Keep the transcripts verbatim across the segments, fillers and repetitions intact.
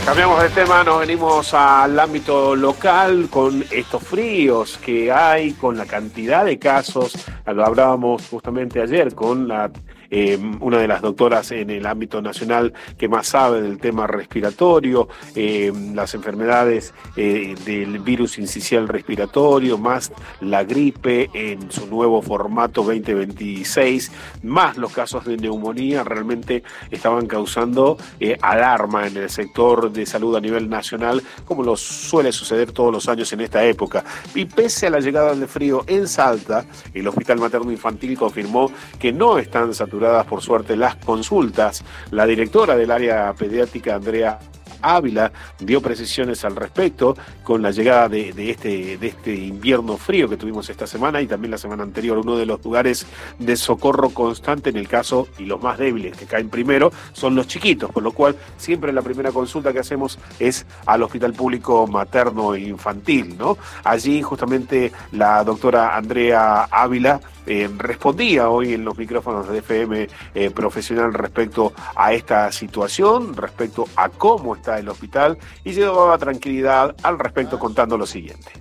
Cambiamos de tema, nos venimos al ámbito local con estos fríos que hay, con la cantidad de casos. Lo hablábamos justamente ayer con la eh, una de las doctoras en el ámbito nacional que más sabe del tema respiratorio, eh, las enfermedades eh, del virus incisional respiratorio, más la gripe en su nuevo formato veinte veintiséis, más los casos de neumonía, realmente estaban causando eh, alarma en el sector de salud a nivel nacional, como lo suele suceder todos los años en esta época. Y pese a la llegada del frío en Salta, el Hospital Materno Infantil confirmó que no están saturadas por suerte las consultas. La directora del área pediátrica, Andrea Ávila, dio precisiones al respecto con la llegada de, de, este, de este invierno frío que tuvimos esta semana y también la semana anterior. Uno de los lugares de socorro constante en el caso, y los más débiles que caen primero, son los chiquitos, por lo cual siempre la primera consulta que hacemos es al Hospital Público Materno e Infantil, ¿no? Allí justamente la doctora Andrea Ávila Eh, respondía hoy en los micrófonos de F M eh, Profesional respecto a esta situación, respecto a cómo está el hospital, y llevaba tranquilidad al respecto contando lo siguiente.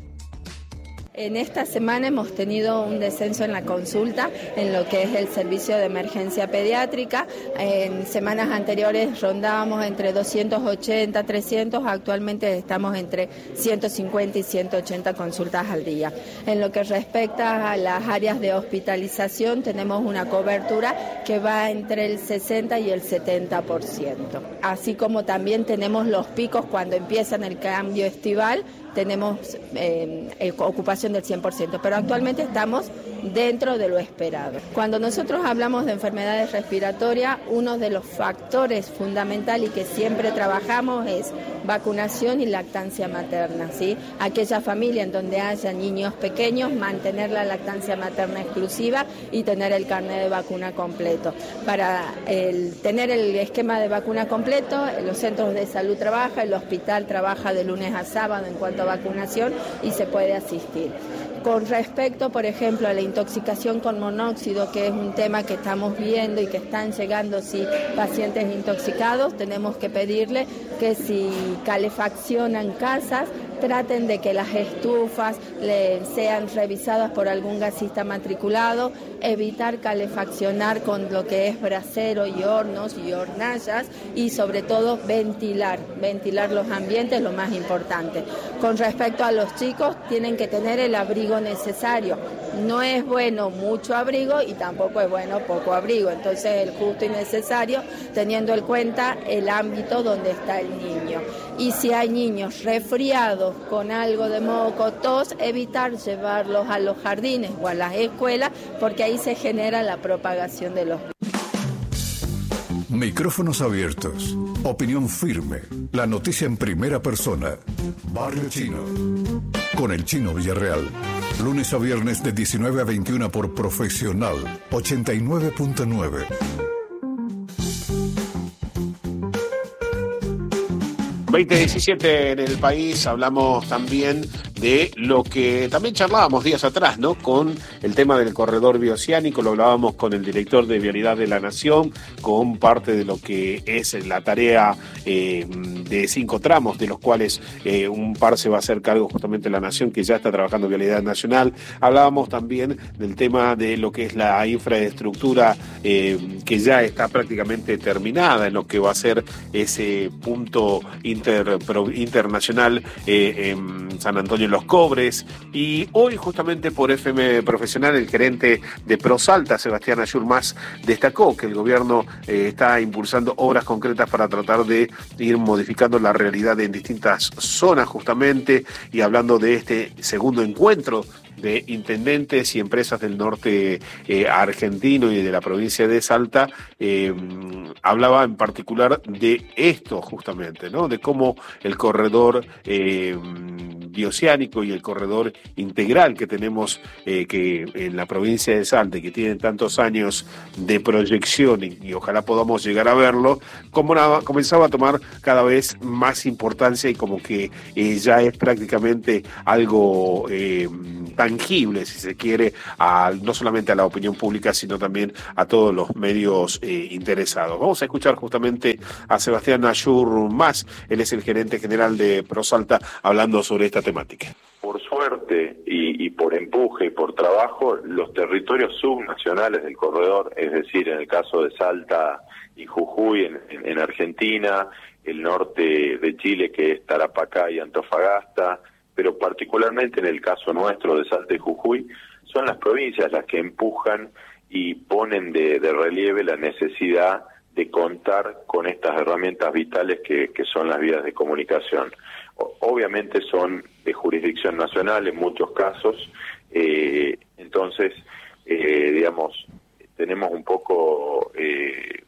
En esta semana hemos tenido un descenso en la consulta en lo que es el servicio de emergencia pediátrica. En semanas anteriores rondábamos entre doscientos ochenta, trescientos, actualmente estamos entre ciento cincuenta y ciento ochenta consultas al día. En lo que respecta a las áreas de hospitalización, tenemos una cobertura que va entre el sesenta y el setenta por ciento. Así como también tenemos los picos cuando empiezan el cambio estival, tenemos eh, ocupación del cien por ciento, pero actualmente estamos dentro de lo esperado. Cuando nosotros hablamos de enfermedades respiratorias, uno de los factores fundamentales y que siempre trabajamos es vacunación y lactancia materna, ¿sí? Aquella familia en donde haya niños pequeños, mantener la lactancia materna exclusiva y tener el carnet de vacuna completo. Para el, tener el esquema de vacuna completo, los centros de salud trabajan, el hospital trabaja de lunes a sábado en cuanto a vacunación y se puede asistir. Con respecto, por ejemplo, a la intoxicación con monóxido, que es un tema que estamos viendo y que están llegando sí, pacientes intoxicados, tenemos que pedirle que si calefaccionan casas, traten de que las estufas le sean revisadas por algún gasista matriculado, evitar calefaccionar con lo que es brasero y hornos y hornallas y sobre todo ventilar, ventilar los ambientes, lo más importante. Con respecto a los chicos, tienen que tener el abrigo necesario. No es bueno mucho abrigo y tampoco es bueno poco abrigo, entonces el justo y necesario teniendo en cuenta el ámbito donde está el niño. Y si hay niños resfriados con algo de moco, tos, evitar llevarlos a los jardines o a las escuelas porque ahí se genera la propagación de los virus. Micrófonos abiertos, opinión firme, la noticia en primera persona. Barrio Chino, con el Chino Villarreal. Lunes a viernes de diecinueve a veintiuna por Profesional ochenta y nueve punto nueve. veinte diecisiete en el país, hablamos también de lo que también charlábamos días atrás, ¿no? Con el tema del corredor bioceánico, lo hablábamos con el director de Vialidad de la Nación, con parte de lo que es la tarea eh, de cinco tramos, de los cuales eh, un par se va a hacer cargo justamente la Nación, que ya está trabajando en Vialidad Nacional. Hablábamos también del tema de lo que es la infraestructura eh, que ya está prácticamente terminada, en lo que va a ser ese punto inter, pro, internacional eh, en San Antonio Los Cobres. Y hoy justamente por F M Profesional el gerente de ProSalta, Sebastián Ayurmas, destacó que el gobierno eh, está impulsando obras concretas para tratar de ir modificando la realidad en distintas zonas justamente, y hablando de este segundo encuentro de intendentes y empresas del norte eh, argentino y de la provincia de Salta, eh, hablaba en particular de esto justamente, ¿no? De cómo el corredor eh, bioceánico y el corredor integral que tenemos eh, que en la provincia de Salta, que tienen tantos años de proyección y, y ojalá podamos llegar a verlo, como nada, comenzaba a tomar cada vez más importancia y como que eh, ya es prácticamente algo eh, tangible, si se quiere, a, no solamente a la opinión pública, sino también a todos los medios eh, interesados. Vamos a escuchar justamente a Sebastián Ayur Mas, él es el gerente general de ProSalta, hablando sobre esta temática. Por suerte y, y por empuje y por trabajo, los territorios subnacionales del corredor, es decir, en el caso de Salta y Jujuy en, en, en Argentina, el norte de Chile que es Tarapacá y Antofagasta, pero particularmente en el caso nuestro de Salta y Jujuy, son las provincias las que empujan y ponen de, de relieve la necesidad de contar con estas herramientas vitales que, que son las vías de comunicación. O, obviamente son de jurisdicción nacional en muchos casos, eh, entonces, eh, digamos, tenemos un poco, eh,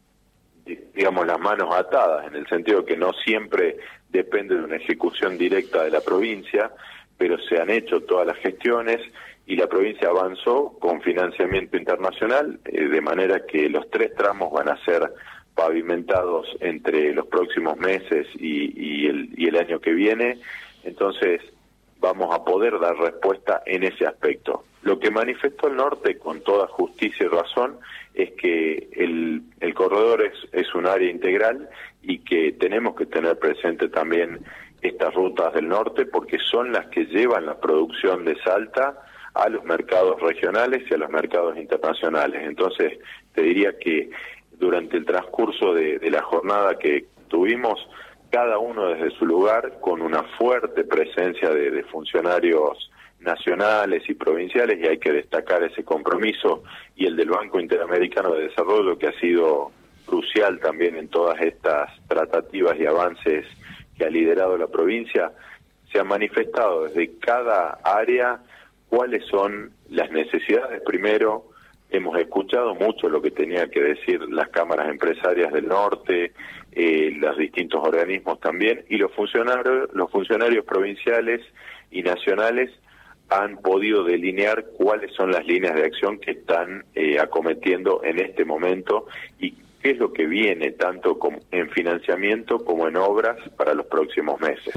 digamos, las manos atadas, en el sentido de que no siempre depende de una ejecución directa de la provincia, pero se han hecho todas las gestiones y la provincia avanzó con financiamiento internacional, eh, de manera que los tres tramos van a ser pavimentados entre los próximos meses y, y, el, y el año que viene, entonces vamos a poder dar respuesta en ese aspecto. Lo que manifestó el norte con toda justicia y razón es que el, el corredor es, es un área integral y que tenemos que tener presente también estas rutas del norte porque son las que llevan la producción de Salta a los mercados regionales y a los mercados internacionales. Entonces, te diría que durante el transcurso de, de la jornada que tuvimos, cada uno desde su lugar, con una fuerte presencia de, de funcionarios nacionales y provinciales, y hay que destacar ese compromiso y el del Banco Interamericano de Desarrollo, que ha sido crucial también en todas estas tratativas y avances que ha liderado la provincia, se han manifestado desde cada área cuáles son las necesidades. Primero, hemos escuchado mucho lo que tenía que decir las cámaras empresarias del norte, eh, los distintos organismos también, y los funcionarios, los funcionarios provinciales y nacionales han podido delinear cuáles son las líneas de acción que están eh, acometiendo en este momento y qué es lo que viene tanto como en financiamiento como en obras para los próximos meses.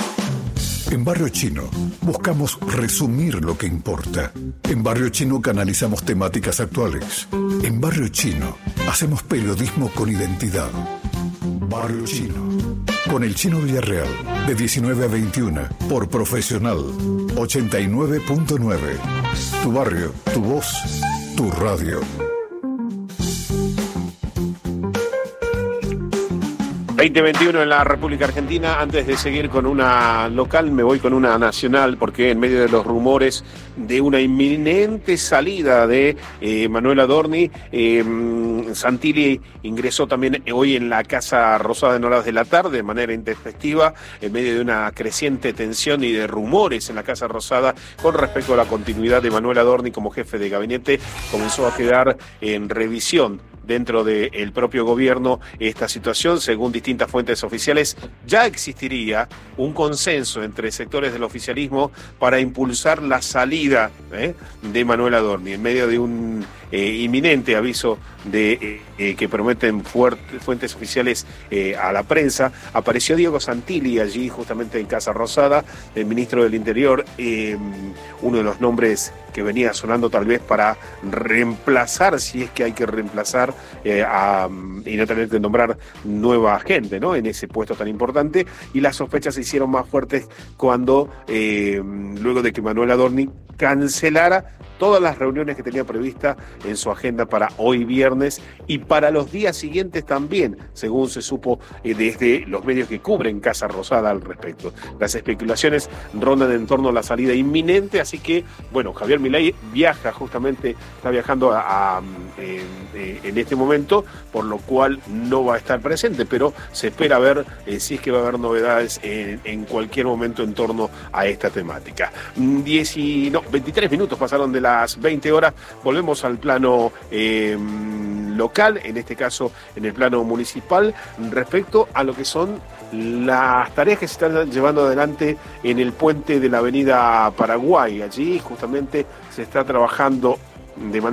En Barrio Chino buscamos resumir lo que importa. En Barrio Chino canalizamos temáticas actuales. En Barrio Chino hacemos periodismo con identidad. Barrio Chino. Con el Chino Villarreal, de diecinueve a veintiuna, por Profesional, ochenta y nueve punto nueve. Tu barrio, tu voz, tu radio. veinte veintiuno en la República Argentina. Antes de seguir con una local, me voy con una nacional, porque en medio de los rumores de una inminente salida de eh, Manuel Adorni, eh, Santilli ingresó también hoy en la Casa Rosada en horas de la tarde de manera intempestiva, en medio de una creciente tensión y de rumores en la Casa Rosada con respecto a la continuidad de Manuel Adorni como jefe de gabinete. Comenzó a quedar en revisión dentro del propio gobierno esta situación. Según distintas fuentes oficiales, ya existiría un consenso entre sectores del oficialismo para impulsar la salida ¿eh? de Manuel Adorni, en medio de un eh, inminente aviso de eh, que prometen fuerte, fuentes oficiales eh, a la prensa. Apareció Diego Santilli allí justamente en Casa Rosada, el ministro del Interior, eh, uno de los nombres que venía sonando tal vez para reemplazar, si es que hay que reemplazar eh, a, y no tener que nombrar nueva gente, ¿no?, en ese puesto tan importante. Y las sospechas se hicieron más fuertes cuando, eh, luego de que Manuel Adorni cancelara todas las reuniones que tenía prevista en su agenda para hoy viernes y para los días siguientes también, según se supo eh, desde los medios que cubren Casa Rosada al respecto. Las especulaciones rondan en torno a la salida inminente, así que, bueno, Javier Milei viaja justamente, está viajando a, a, en, en este momento, por lo cual no va a estar presente, pero se espera ver eh, si es que va a haber novedades en, en cualquier momento en torno a esta temática. Diez y, no, veintitrés minutos pasaron de las veinte horas, volvemos al plano eh, local, en este caso en el plano municipal, respecto a lo que son las tareas que se están llevando adelante en el puente de la avenida Paraguay. Allí justamente se está trabajando de manera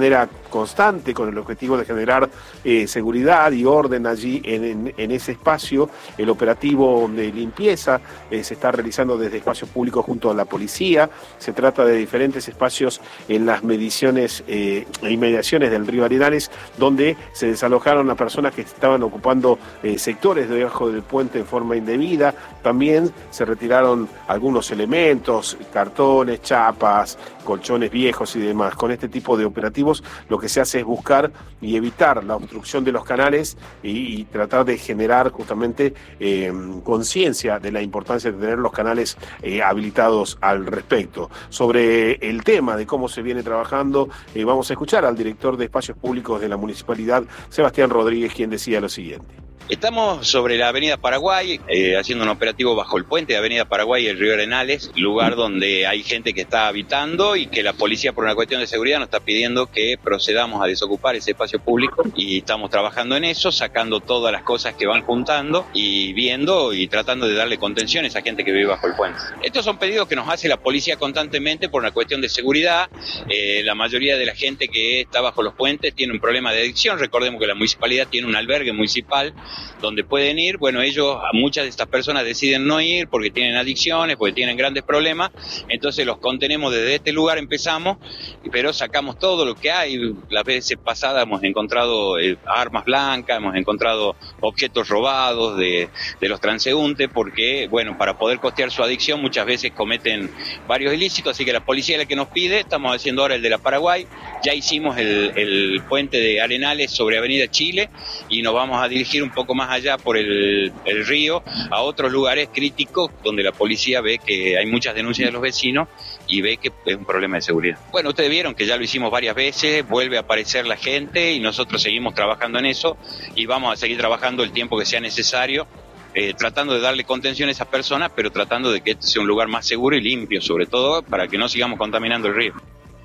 constante con el objetivo de generar eh, seguridad y orden allí en, en, en ese espacio. El operativo de limpieza eh, se está realizando desde espacios públicos junto a la policía. Se trata de diferentes espacios en las mediciones e eh, inmediaciones del río Arenales, donde se desalojaron a personas que estaban ocupando eh, sectores debajo del puente en forma indebida. También se retiraron algunos elementos, cartones, chapas, colchones viejos y demás. Con este tipo de operativos lo que se hace es buscar y evitar la obstrucción de los canales y, y tratar de generar justamente eh, conciencia de la importancia de tener los canales eh, habilitados al respecto. Sobre el tema de cómo se viene trabajando, eh, vamos a escuchar al director de Espacios Públicos de la Municipalidad, Sebastián Rodríguez, quien decía lo siguiente. Estamos sobre la avenida Paraguay, eh, haciendo un operativo bajo el puente de avenida Paraguay y el río Arenales, lugar donde hay gente que está habitando y que la policía, por una cuestión de seguridad, nos está pidiendo que procedamos a desocupar ese espacio público, y estamos trabajando en eso, sacando todas las cosas que van juntando y viendo y tratando de darle contención a esa gente que vive bajo el puente. Estos son pedidos que nos hace la policía constantemente por una cuestión de seguridad. Eh, la mayoría de la gente que está bajo los puentes tiene un problema de adicción. Recordemos que la municipalidad tiene un albergue municipal donde pueden ir. Bueno, ellos, muchas de estas personas deciden no ir porque tienen adicciones, porque tienen grandes problemas, entonces los contenemos desde este lugar, empezamos, pero sacamos todo lo que hay. Las veces pasadas hemos encontrado eh, armas blancas, hemos encontrado objetos robados de, de los transeúntes, porque, bueno, para poder costear su adicción muchas veces cometen varios ilícitos, así que la policía es la que nos pide. Estamos haciendo ahora el de la Paraguay, ya hicimos el, el puente de Arenales sobre Avenida Chile y nos vamos a dirigir un poco más allá por el, el río, a otros lugares críticos donde la policía ve que hay muchas denuncias de los vecinos y ve que es un problema de seguridad. Bueno, ustedes vieron que ya lo hicimos varias veces, vuelve a aparecer la gente y nosotros seguimos trabajando en eso y vamos a seguir trabajando el tiempo que sea necesario, eh, tratando de darle contención a esas personas, pero tratando de que este sea un lugar más seguro y limpio, sobre todo para que no sigamos contaminando el río.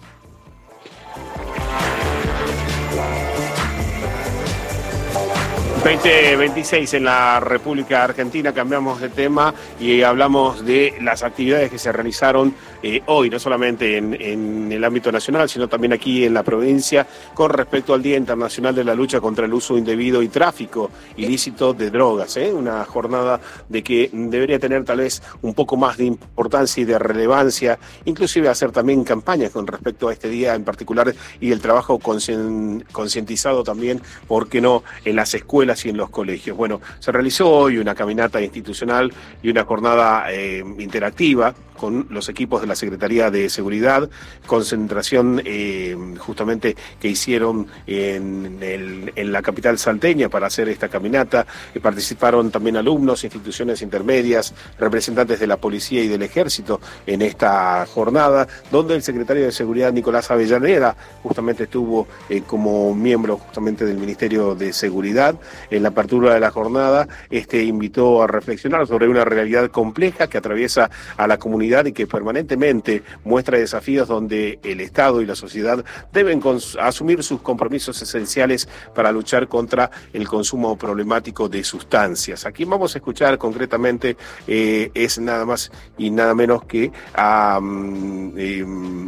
veinte veintiséis en la República Argentina, cambiamos de tema y hablamos de las actividades que se realizaron eh, hoy, no solamente en, en el ámbito nacional, sino también aquí en la provincia, con respecto al Día Internacional de la Lucha contra el Uso Indebido y Tráfico Ilícito de Drogas, ¿eh? Una jornada de que debería tener tal vez un poco más de importancia y de relevancia, inclusive hacer también campañas con respecto a este día en particular y el trabajo concientizado también, ¿por qué no?, en las escuelas y en los colegios. Bueno, se realizó hoy una caminata institucional y una jornada eh, interactiva con los equipos de la Secretaría de Seguridad, concentración eh, justamente que hicieron en, el, en la capital salteña para hacer esta caminata. Eh, participaron también alumnos, instituciones intermedias, representantes de la policía y del ejército en esta jornada, donde el secretario de Seguridad, Nicolás Avellaneda, justamente estuvo eh, como miembro justamente del Ministerio de Seguridad. En la apertura de la jornada, este invitó a reflexionar sobre una realidad compleja que atraviesa a la comunidad y que permanentemente muestra desafíos donde el Estado y la sociedad deben asumir sus compromisos esenciales para luchar contra el consumo problemático de sustancias. Aquí vamos a escuchar concretamente, eh, es nada más y nada menos que a... Um, eh,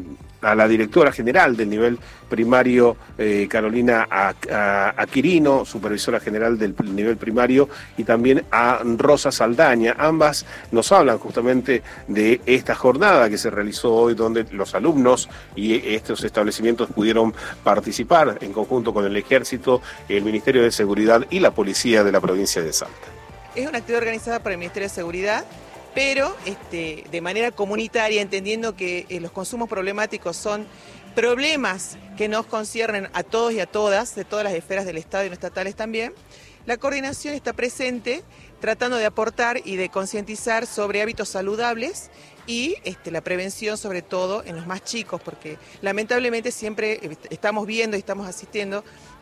a la directora general del nivel primario, eh, Carolina Aquirino, supervisora general del nivel primario, y también a Rosa Saldaña. Ambas nos hablan justamente de esta jornada que se realizó hoy, donde los alumnos y estos establecimientos pudieron participar en conjunto con el Ejército, el Ministerio de Seguridad y la Policía de la provincia de Salta. Es una actividad organizada por el Ministerio de Seguridad, pero este, de manera comunitaria, entendiendo que eh, los consumos problemáticos son problemas que nos conciernen a todos y a todas, de todas las esferas del Estado y no estatales también. La coordinación está presente tratando de aportar y de concientizar sobre hábitos saludables y este, la prevención, sobre todo en los más chicos, porque lamentablemente siempre estamos viendo y estamos asistiendo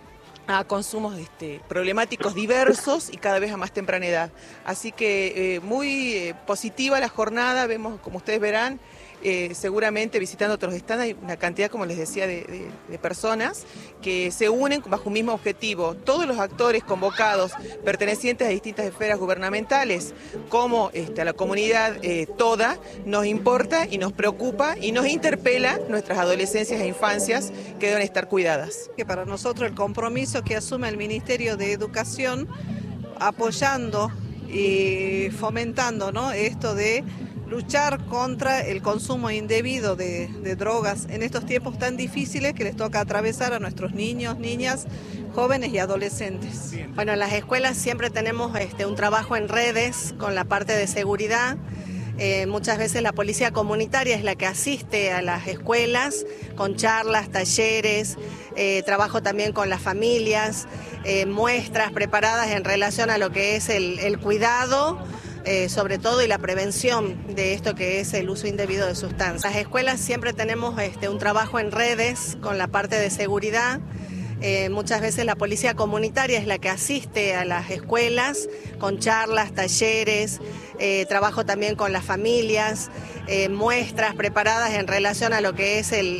a consumos este, problemáticos diversos y cada vez a más temprana edad. Así que eh, muy eh, positiva la jornada, vemos, como ustedes verán, eh, seguramente visitando otros stands hay una cantidad, como les decía, de, de, de personas que se unen bajo un mismo objetivo. Todos los actores convocados pertenecientes a distintas esferas gubernamentales, como este, a la comunidad eh, toda, nos importa y nos preocupa y nos interpela nuestras adolescencias e infancias que deben estar cuidadas. Que para nosotros el compromiso que asume el Ministerio de Educación, apoyando y fomentando, ¿no?, esto de luchar contra el consumo indebido de, de drogas en estos tiempos tan difíciles que les toca atravesar a nuestros niños, niñas, jóvenes y adolescentes. Bueno, en las escuelas siempre tenemos este, un trabajo en redes con la parte de seguridad. Eh, muchas veces la policía comunitaria es la que asiste a las escuelas con charlas, talleres, eh, trabajo también con las familias, eh, muestras preparadas en relación a lo que es el, el cuidado, eh, sobre todo, y la prevención de esto que es el uso indebido de sustancias. Las escuelas siempre tenemos este, un trabajo en redes con la parte de seguridad. Eh, muchas veces la policía comunitaria es la que asiste a las escuelas con charlas, talleres, eh, trabajo también con las familias, eh, muestras preparadas en relación a lo que es el,